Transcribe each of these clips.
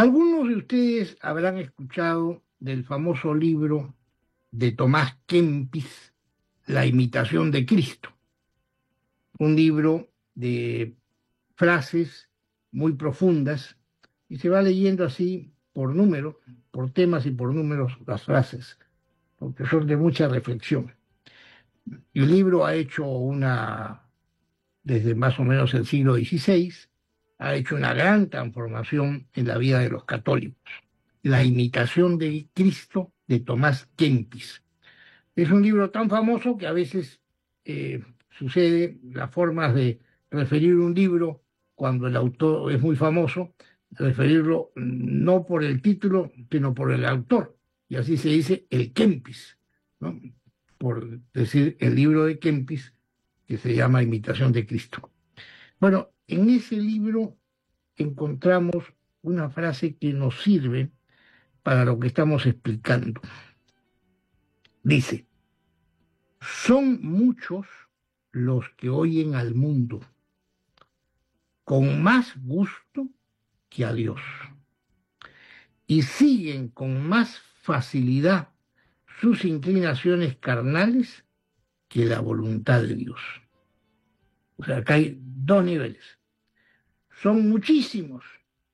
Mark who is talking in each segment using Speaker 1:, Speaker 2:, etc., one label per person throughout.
Speaker 1: Algunos de ustedes habrán escuchado del famoso libro de Tomás Kempis, La imitación de Cristo, un libro de frases muy profundas y se va leyendo así por números, por temas y por números las frases, porque son de mucha reflexión. Y el libro ha hecho desde más o menos el siglo XVI, ha hecho una gran transformación en la vida de los católicos. La imitación de Cristo de Tomás Kempis. Es un libro tan famoso que a veces sucede las formas de referir un libro cuando el autor es muy famoso, referirlo no por el título, sino por el autor. Y así se dice el Kempis, ¿no? Por decir el libro de Kempis, que se llama Imitación de Cristo. Bueno, en ese libro encontramos una frase que nos sirve para lo que estamos explicando. Dice: son muchos los que oyen al mundo con más gusto que a Dios y siguen con más facilidad sus inclinaciones carnales que la voluntad de Dios. O sea, acá hay dos niveles. Son muchísimos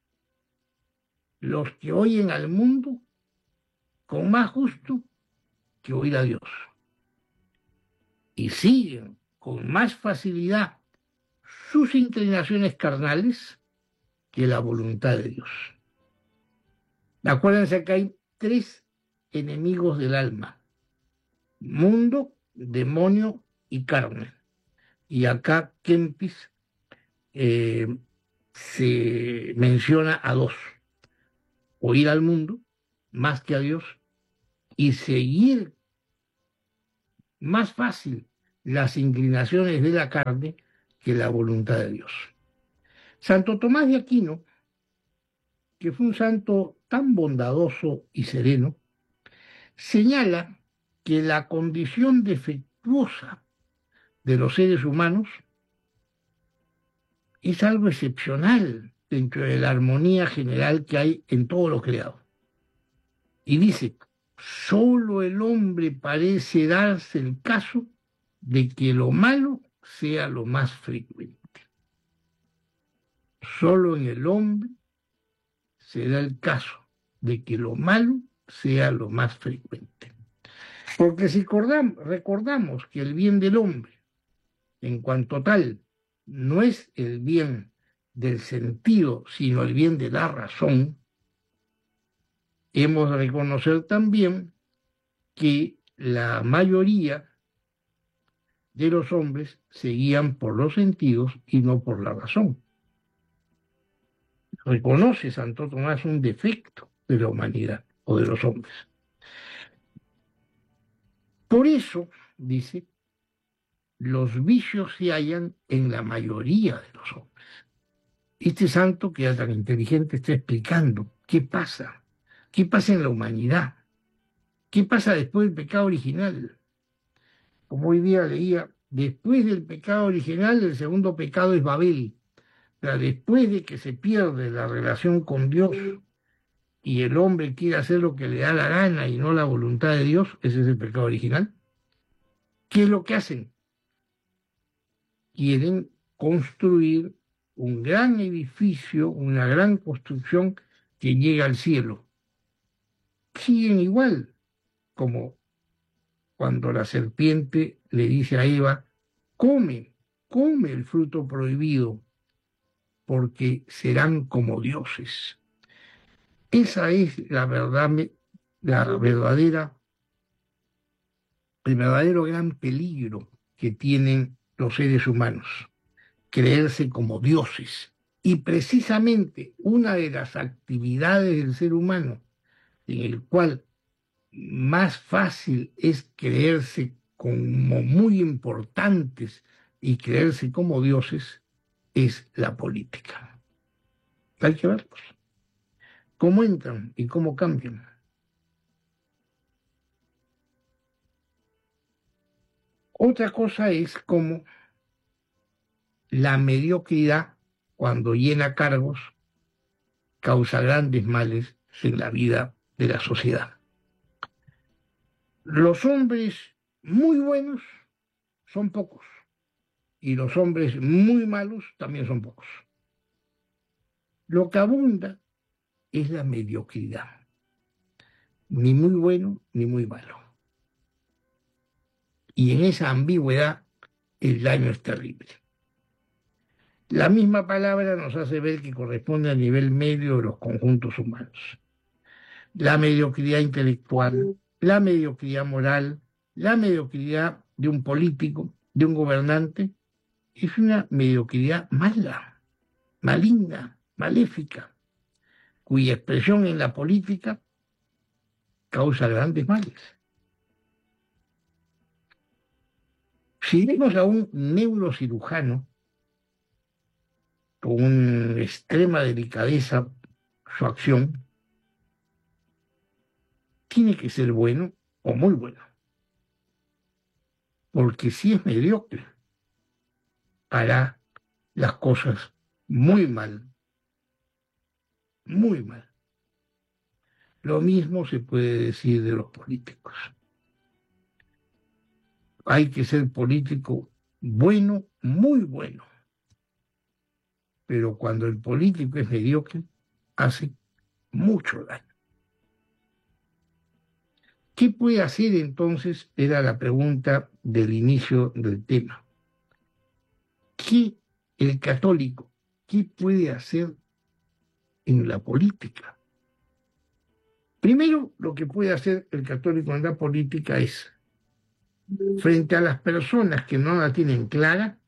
Speaker 1: los que oyen al mundo con más gusto que oír a Dios y siguen con más facilidad sus inclinaciones carnales que la voluntad de Dios. Acuérdense que hay tres enemigos del alma: mundo, demonio y carne. Y acá Kempis se menciona a dos: oír al mundo más que a Dios y seguir más fácil las inclinaciones de la carne que la voluntad de Dios. Santo Tomás de Aquino, que fue un santo tan bondadoso y sereno, señala que la condición defectuosa de los seres humanos es algo excepcional dentro de la armonía general que hay en todo lo creado. Y dice: solo el hombre parece darse el caso de que lo malo sea lo más frecuente. Solo en el hombre se da el caso de que lo malo sea lo más frecuente. Porque si recordamos que el bien del hombre, en cuanto tal, no es el bien del sentido, sino el bien de la razón, hemos de reconocer también que la mayoría de los hombres se guían por los sentidos y no por la razón. Reconoce Santo Tomás un defecto de la humanidad o de los hombres. Por eso, dice, los vicios se hallan en la mayoría de los hombres. Este santo, que es tan inteligente, está explicando qué pasa en la humanidad, qué pasa después del pecado original. Como hoy día leía, después del pecado original, el segundo pecado es Babel. O sea, después de que se pierde la relación con Dios y el hombre quiere hacer lo que le da la gana y no la voluntad de Dios, ese es el pecado original. ¿Qué es lo que hacen? Quieren construir un gran edificio, una gran construcción que llega al cielo. Siguen igual, como cuando la serpiente le dice a Eva: come el fruto prohibido, porque serán como dioses. Esa es la verdad, el verdadero gran peligro que tienen los seres humanos: creerse como dioses. Y precisamente una de las actividades del ser humano en el cual más fácil es creerse como muy importantes y creerse como dioses es la política. Hay que verlos, cómo entran y cómo cambian. Otra cosa es cómo la mediocridad, cuando llena cargos, causa grandes males en la vida de la sociedad. Los hombres muy buenos son pocos y los hombres muy malos también son pocos. Lo que abunda es la mediocridad, ni muy bueno ni muy malo. Y en esa ambigüedad el daño es terrible. La misma palabra nos hace ver que corresponde al nivel medio de los conjuntos humanos. La mediocridad intelectual, la mediocridad moral, la mediocridad de un político, de un gobernante, es una mediocridad mala, maligna, maléfica, cuya expresión en la política causa grandes males. Si vemos a un neurocirujano con una extrema delicadeza su acción, tiene que ser bueno o muy bueno, porque si es mediocre, hará las cosas muy mal, muy mal. Lo mismo se puede decir de los políticos. Hay que ser político bueno, muy bueno, pero cuando el político es mediocre, hace mucho daño. ¿Qué puede hacer entonces? Era la pregunta del inicio del tema. ¿Qué el católico, qué puede hacer en la política? Primero, lo que puede hacer el católico en la política es, frente a las personas que no la tienen clara,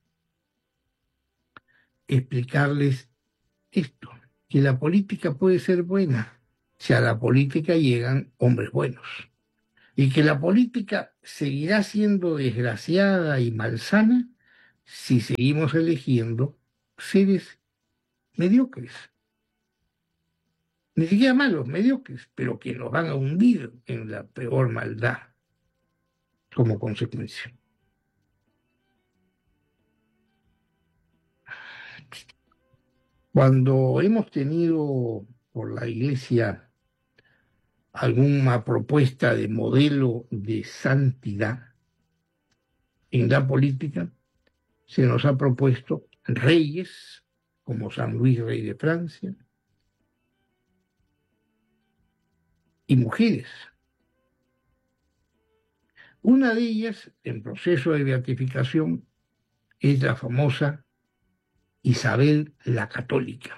Speaker 1: explicarles esto, que la política puede ser buena si a la política llegan hombres buenos, y que la política seguirá siendo desgraciada y malsana si seguimos eligiendo seres mediocres, ni siquiera malos, mediocres, pero que nos van a hundir en la peor maldad como consecuencia. Cuando hemos tenido por la Iglesia alguna propuesta de modelo de santidad en la política, se nos ha propuesto reyes como San Luis, rey de Francia, y mujeres. Una de ellas, en proceso de beatificación, es la famosa Isabel la Católica.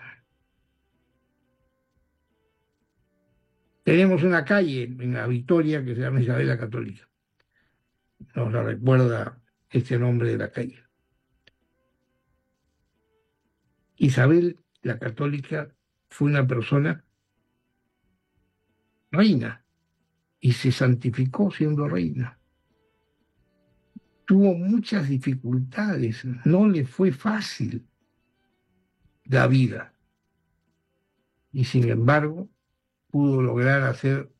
Speaker 1: Tenemos una calle en la Victoria que se llama Isabel la Católica. Nos la recuerda este nombre de la calle. Isabel la Católica fue una persona reina y se santificó siendo reina. Tuvo muchas dificultades, no le fue fácil la vida y sin embargo pudo lograr hacer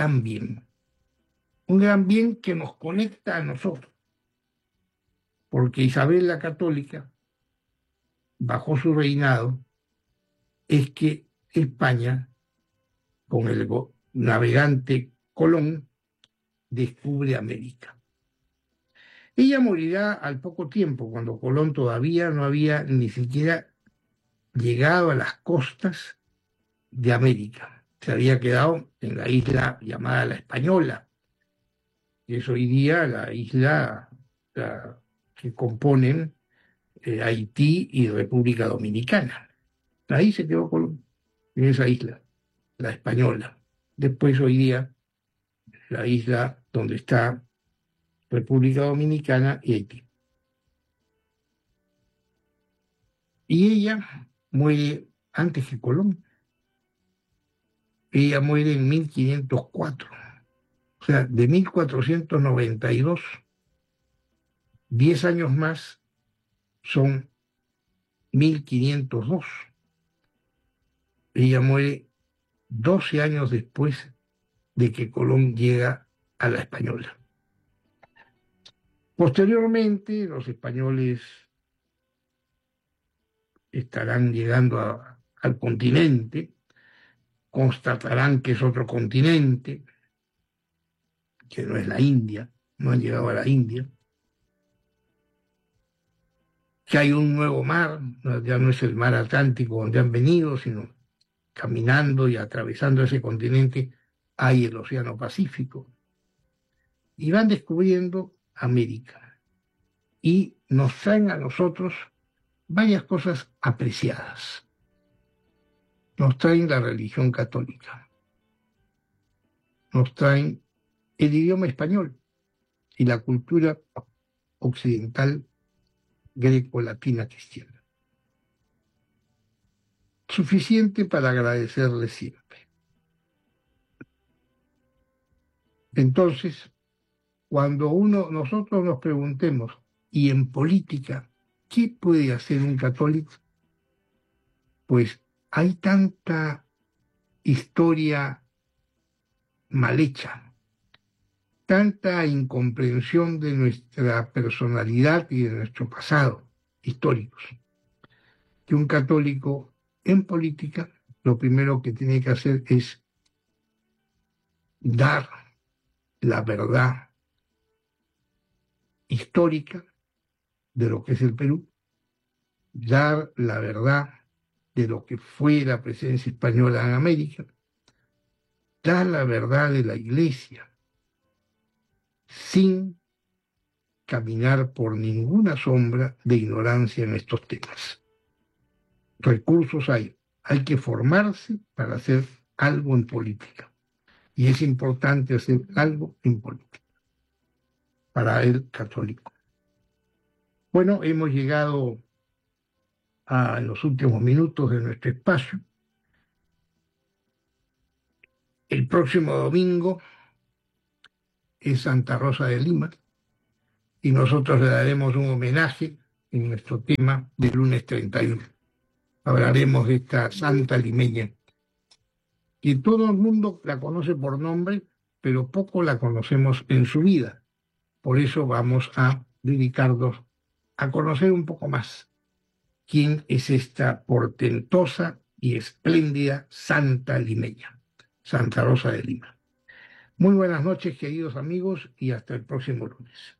Speaker 1: un gran bien que nos conecta a nosotros, porque Isabel la Católica, bajo su reinado, es que España, con el navegante Colón, descubre América. Ella morirá al poco tiempo, cuando Colón todavía no había ni siquiera llegado a las costas de América. Se había quedado en la isla llamada La Española, que es hoy día la isla que componen Haití y República Dominicana. Ahí se quedó Colón, en esa isla, La Española. Después hoy día la isla donde está República Dominicana y Haití. Y ella muere antes que Colón. Ella muere en 1504. O sea, de 1492, 10 años más son 1502. Ella muere 12 años después de que Colón llega a la Española. Posteriormente, los españoles estarán llegando al continente constatarán que es otro continente, que no es la India, no han llegado a la India, que hay un nuevo mar, ya no es el mar Atlántico donde han venido, sino caminando y atravesando ese continente hay el Océano Pacífico. Y van descubriendo América y nos traen a nosotros varias cosas apreciadas. Nos traen la religión católica, nos traen el idioma español y la cultura occidental greco-latina cristiana. Suficiente para agradecerle siempre. Entonces, cuando nosotros nos preguntemos, ¿y en política qué puede hacer un católico? Pues hay tanta historia mal hecha, tanta incomprensión de nuestra personalidad y de nuestro pasado históricos, que un católico en política lo primero que tiene que hacer es dar la verdad histórica de lo que es el Perú, dar la verdad de lo que fue la presencia española en América, dar la verdad de la Iglesia, sin caminar por ninguna sombra de ignorancia en estos temas. Recursos hay que formarse para hacer algo en política. Y es importante hacer algo en política para el católico. Bueno, hemos llegado a los últimos minutos de nuestro espacio. El próximo domingo es Santa Rosa de Lima y nosotros le daremos un homenaje en nuestro tema del lunes 31. Hablaremos de esta santa limeña, que todo el mundo la conoce por nombre, pero poco la conocemos en su vida. Por eso vamos a dedicarnos a conocer un poco más quién es esta portentosa y espléndida santa limeña, Santa Rosa de Lima. Muy buenas noches, queridos amigos, y hasta el próximo lunes.